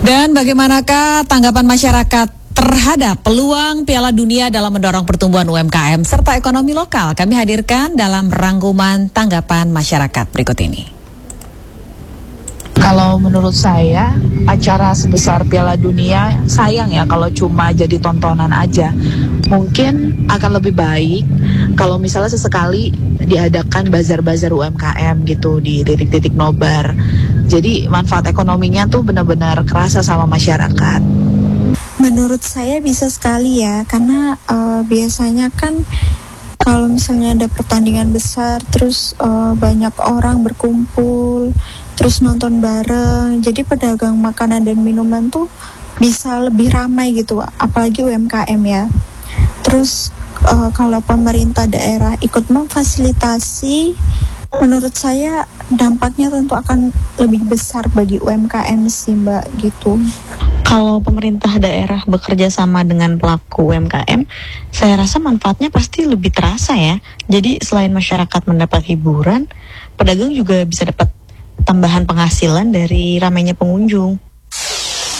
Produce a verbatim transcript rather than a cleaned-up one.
Dan bagaimanakah tanggapan masyarakat terhadap peluang Piala Dunia dalam mendorong pertumbuhan U M K M serta ekonomi lokal? Kami hadirkan dalam rangkuman tanggapan masyarakat berikut ini. Kalau menurut saya, acara sebesar Piala Dunia sayang ya kalau cuma jadi tontonan aja. Mungkin akan lebih baik kalau misalnya sesekali diadakan bazar-bazar U M K M gitu di titik-titik nobar. Jadi manfaat ekonominya tuh benar-benar kerasa sama masyarakat. Menurut saya bisa sekali ya, karena uh, biasanya kan kalau misalnya ada pertandingan besar, terus uh, banyak orang berkumpul, terus nonton bareng, jadi pedagang makanan dan minuman tuh bisa lebih ramai gitu, apalagi U M K M ya. Terus uh, kalau pemerintah daerah ikut memfasilitasi, menurut saya dampaknya tentu akan lebih besar bagi U M K M sih Mbak gitu. Kalau pemerintah daerah bekerja sama dengan pelaku U M K M, saya rasa manfaatnya pasti lebih terasa ya. Jadi selain masyarakat mendapat hiburan, pedagang juga bisa dapat tambahan penghasilan dari ramainya pengunjung.